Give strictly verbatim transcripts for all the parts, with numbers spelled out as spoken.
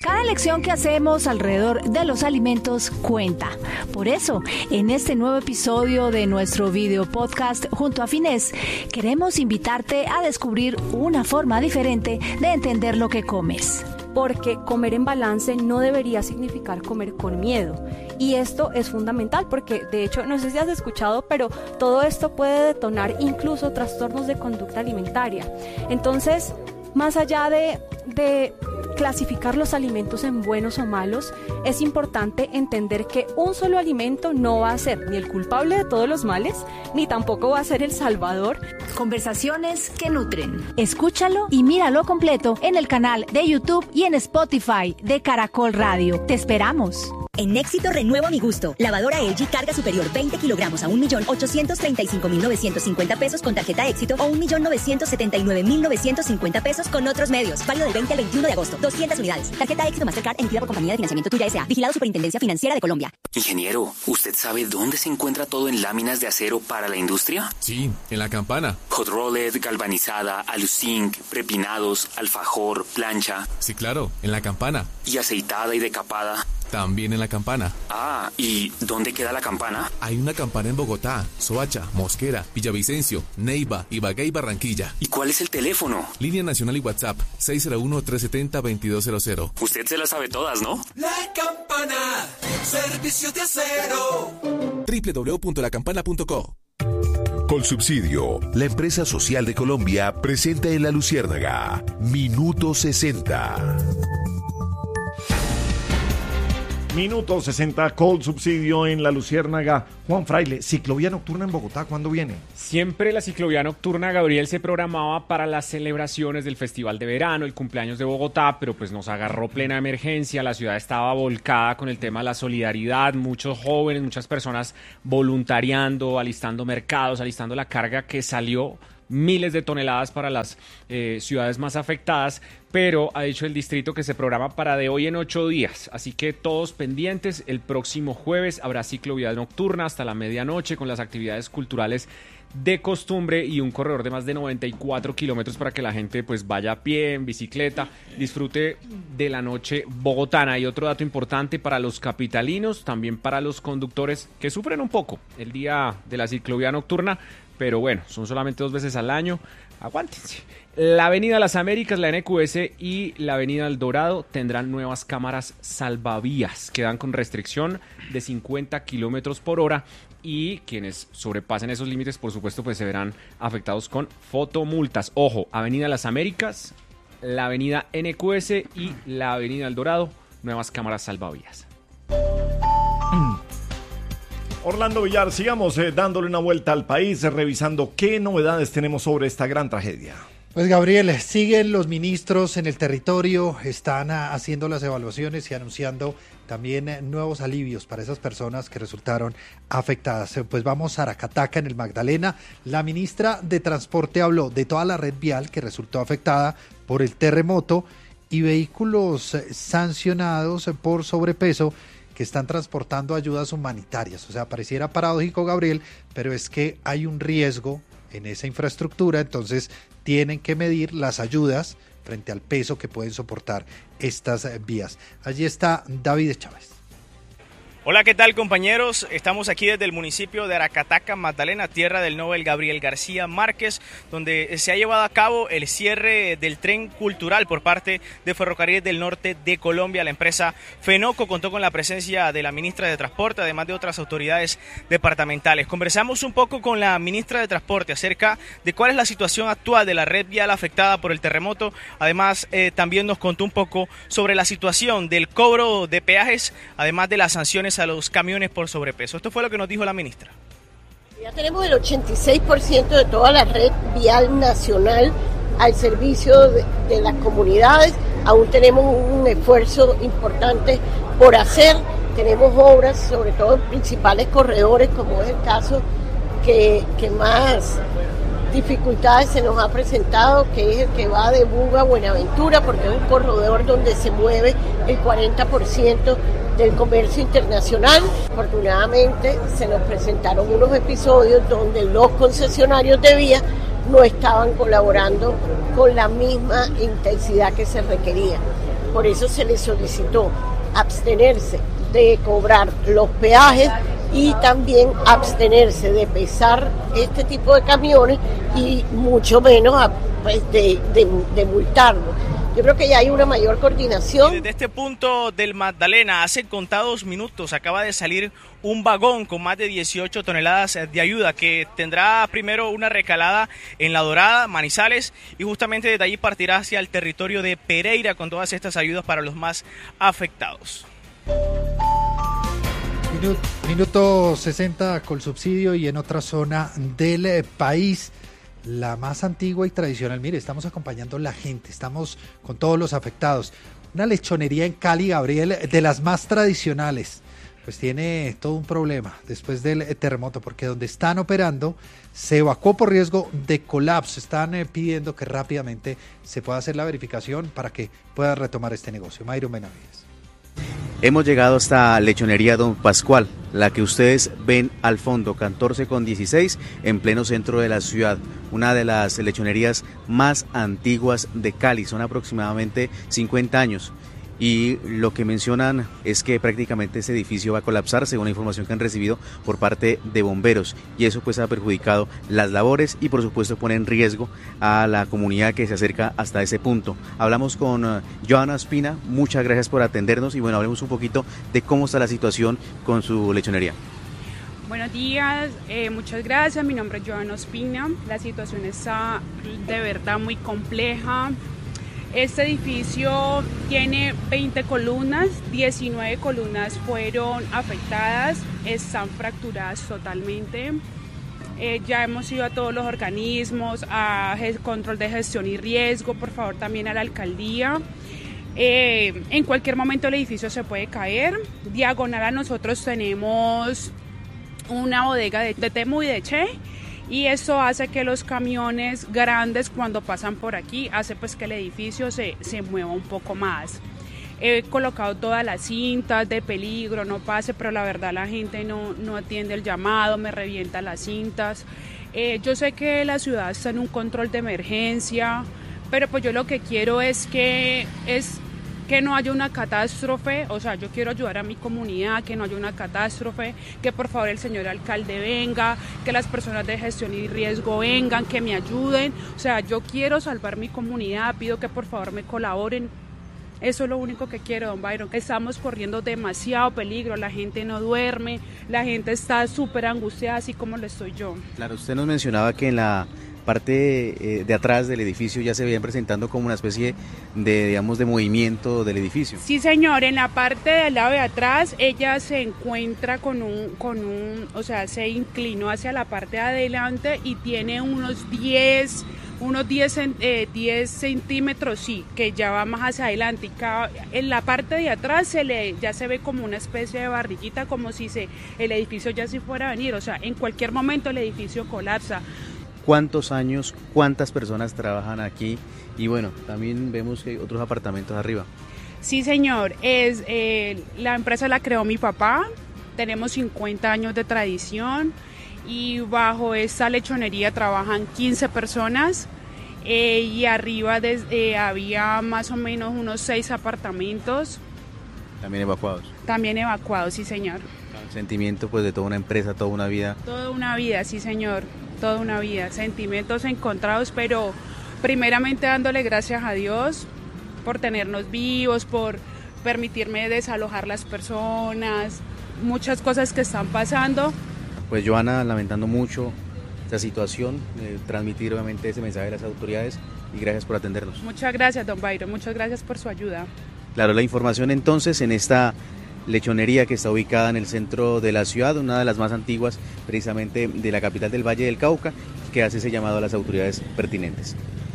Cada elección que hacemos alrededor de los alimentos cuenta. Por eso, en este nuevo episodio de nuestro video podcast junto a Finés, queremos invitarte a descubrir una forma diferente de entender lo que comes. Porque comer en balance no debería significar comer con miedo. Y esto es fundamental porque, de hecho, no sé si has escuchado, pero todo esto puede detonar incluso trastornos de conducta alimentaria. Entonces, más allá de, de clasificar los alimentos en buenos o malos, es importante entender que un solo alimento no va a ser ni el culpable de todos los males, ni tampoco va a ser el salvador. Conversaciones que nutren. Escúchalo y míralo completo en el canal de YouTube y en Spotify de Caracol Radio. Te esperamos. En Éxito renuevo mi gusto. Lavadora L G carga superior veinte kilogramos a un millón ochocientos treinta y cinco mil novecientos cincuenta pesos con tarjeta Éxito o un millón novecientos setenta y nueve mil novecientos cincuenta pesos con otros medios. Válido del veinte al veintiuno de agosto. doscientas unidades. Tarjeta Éxito Mastercard emitida por Compañía de Financiamiento Tuya S A. Vigilado Superintendencia Financiera de Colombia. Ingeniero, ¿usted sabe dónde se encuentra todo en láminas de acero para la industria? Sí, en La Campana. Hot rolled, galvanizada, aluzinc, prepinados, alfajor, plancha. Sí, claro, en La Campana. ¿Y aceitada y decapada? También en La Campana. Ah, ¿y dónde queda La Campana? Hay una Campana en Bogotá, Soacha, Mosquera, Villavicencio, Neiva, Ibagué y Barranquilla. ¿Y cuál es el teléfono? Línea nacional y WhatsApp, seis cero uno, tres siete cero, veintidós cero cero. Usted se las sabe todas, ¿no? La Campana, servicios de acero. doble u doble u doble u punto la campana punto co. Colsubsidio, la empresa social de Colombia, presenta en La Luciérnaga Minuto sesenta. Minuto sesenta, Colsubsidio en La Luciérnaga. Juan Fraile, ciclovía nocturna en Bogotá, ¿cuándo viene? Siempre la ciclovía nocturna, Gabriel, se programaba para las celebraciones del Festival de Verano, el cumpleaños de Bogotá, pero pues nos agarró plena emergencia, la ciudad estaba volcada con el tema de la solidaridad, muchos jóvenes, muchas personas voluntariando, alistando mercados, alistando la carga que salió, miles de toneladas para las eh, ciudades más afectadas, pero ha dicho el distrito que se programa para de hoy en ocho días, así que todos pendientes. El próximo jueves habrá ciclovía nocturna hasta la medianoche con las actividades culturales de costumbre y un corredor de más de noventa y cuatro kilómetros para que la gente pues vaya a pie, en bicicleta, disfrute de la noche bogotana. Y otro dato importante para los capitalinos, también para los conductores que sufren un poco el día de la ciclovía nocturna, pero bueno, son solamente dos veces al año, aguántense. La Avenida Las Américas, la N Q S y la Avenida El Dorado tendrán nuevas cámaras salvavías, quedan con restricción de cincuenta kilómetros por hora y quienes sobrepasen esos límites, por supuesto, pues se verán afectados con fotomultas. Ojo, Avenida Las Américas, la Avenida N Q S y la Avenida El Dorado, nuevas cámaras salvavías. Orlando Villar, sigamos eh, dándole una vuelta al país, eh, revisando qué novedades tenemos sobre esta gran tragedia. Pues Gabriel, siguen los ministros en el territorio, están a, haciendo las evaluaciones y anunciando también eh, nuevos alivios para esas personas que resultaron afectadas. Eh, pues vamos a Aracataca, en el Magdalena. La ministra de Transporte habló de toda la red vial que resultó afectada por el terremoto y vehículos eh, sancionados eh, por sobrepeso que están transportando ayudas humanitarias. O sea, pareciera paradójico, Gabriel, pero es que hay un riesgo en esa infraestructura, entonces tienen que medir las ayudas frente al peso que pueden soportar estas vías. Allí está David Chávez. Hola, ¿qué tal, compañeros? Estamos aquí desde el municipio de Aracataca, Magdalena, tierra del Nobel Gabriel García Márquez, donde se ha llevado a cabo el cierre del tren cultural por parte de Ferrocarriles del Norte de Colombia. La empresa Fenoco contó con la presencia de la ministra de Transporte, además de otras autoridades departamentales. Conversamos un poco con la ministra de Transporte acerca de cuál es la situación actual de la red vial afectada por el terremoto. Además, eh, también nos contó un poco sobre la situación del cobro de peajes, además de las sanciones a los camiones por sobrepeso. Esto fue lo que nos dijo la ministra. Ya tenemos el ochenta y seis por ciento de toda la red vial nacional al servicio de, de las comunidades. Aún tenemos un esfuerzo importante por hacer. Tenemos obras, sobre todo en principales corredores, como es el caso que, que más dificultades se nos ha presentado, que es el que va de Buga a Buenaventura, porque es un corredor donde se mueve el cuarenta por ciento del comercio internacional. Afortunadamente se nos presentaron unos episodios donde los concesionarios de vías no estaban colaborando con la misma intensidad que se requería. por eso se le solicitó abstenerse de cobrar los peajes y también abstenerse de pesar este tipo de camiones y mucho menos pues, de, de, de multarlos. Yo creo que ya hay una mayor coordinación. Y desde este punto del Magdalena, hace contados minutos acaba de salir un vagón con más de dieciocho toneladas de ayuda que tendrá primero una recalada en La Dorada, Manizales, y justamente desde allí partirá hacia el territorio de Pereira con todas estas ayudas para los más afectados. Minuto, minuto sesenta con subsidio y en otra zona del país, la más antigua y tradicional. Mire, estamos acompañando a la gente, estamos con todos los afectados. Una lechonería en Cali, Gabriel, de las más tradicionales, pues tiene todo un problema después del terremoto, porque donde están operando se evacuó por riesgo de colapso. Están eh, pidiendo que rápidamente se pueda hacer la verificación para que pueda retomar este negocio. Mayro Benavides. Hemos llegado hasta Lechonería Don Pascual, la que ustedes ven al fondo, catorce con dieciséis, en pleno centro de la ciudad. Una de las lechonerías más antiguas de Cali, son aproximadamente cincuenta años. Y lo que mencionan es que prácticamente ese edificio va a colapsar, según la información que han recibido por parte de bomberos, y eso pues ha perjudicado las labores y por supuesto pone en riesgo a la comunidad que se acerca hasta ese punto. Hablamos con uh, Joana Espina, muchas gracias por atendernos y bueno, hablemos un poquito de cómo está la situación con su lechonería. Buenos días, eh, muchas gracias, mi nombre es Joana Espina, la situación está de verdad muy compleja. Este edificio tiene veinte columnas, diecinueve columnas fueron afectadas, están fracturadas totalmente. Eh, ya hemos ido a todos los organismos, a control de gestión y riesgo, por favor también a la alcaldía. Eh, en cualquier momento el edificio se puede caer. Diagonal a nosotros tenemos una bodega de, de Temu y de Che. Y eso hace que los camiones grandes cuando pasan por aquí, hace pues que el edificio se, se mueva un poco más. He colocado todas las cintas de peligro, no pase, pero la verdad la gente no, no atiende el llamado, me revienta las cintas. Eh, yo sé que la ciudad está en un control de emergencia, pero pues yo lo que quiero es que es que no haya una catástrofe, o sea, yo quiero ayudar a mi comunidad, que no haya una catástrofe, que por favor el señor alcalde venga, que las personas de gestión y riesgo vengan, que me ayuden, o sea, yo quiero salvar mi comunidad, pido que por favor me colaboren. Eso es lo único que quiero, don Byron. Estamos corriendo demasiado peligro, la gente no duerme, la gente está súper angustiada, así como lo estoy yo. Claro, usted nos mencionaba que en la parte eh, de atrás del edificio ya se veían presentando como una especie de, digamos, de movimiento del edificio. Sí, señor, en la parte del lado de atrás ella se encuentra con un, con un, o sea, se inclinó hacia la parte de adelante y tiene unos diez, unos diez, eh, diez centímetros, sí, que ya va más hacia adelante. Y cada, en la parte de atrás se le, ya se ve como una especie de barriguita, como si se, el edificio ya se fuera a venir, o sea, en cualquier momento el edificio colapsa. ¿Cuántos años, cuántas personas trabajan aquí? Y bueno, también vemos que hay otros apartamentos arriba. Sí, señor. Es, eh, la empresa la creó mi papá. Tenemos cincuenta años de tradición y bajo esta lechonería trabajan quince personas. Eh, y arriba de, eh, había más o menos unos seis apartamentos. ¿También evacuados? También evacuados, sí, señor. El sentimiento pues de toda una empresa, toda una vida. Toda una vida, sí, señor. Toda una vida, sentimientos encontrados, pero primeramente dándole gracias a Dios por tenernos vivos, por permitirme desalojar las personas, muchas cosas que están pasando. Pues Joana, lamentando mucho esta situación, eh, transmitir obviamente ese mensaje a las autoridades y gracias por atendernos. Muchas gracias, don Byron, muchas gracias por su ayuda. Claro, la información entonces en esta lechonería que está ubicada en el centro de la ciudad, una de las más antiguas precisamente de la capital del Valle del Cauca, que hace ese llamado a las autoridades pertinentes.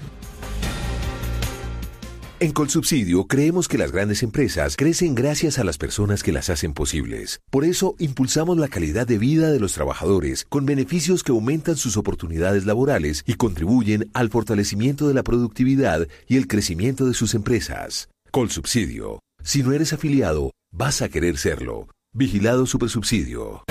En Colsubsidio creemos que las grandes empresas crecen gracias a las personas que las hacen posibles. Por eso impulsamos la calidad de vida de los trabajadores con beneficios que aumentan sus oportunidades laborales y contribuyen al fortalecimiento de la productividad y el crecimiento de sus empresas. Colsubsidio. Si no eres afiliado, vas a querer serlo. Vigilado Supersubsidio.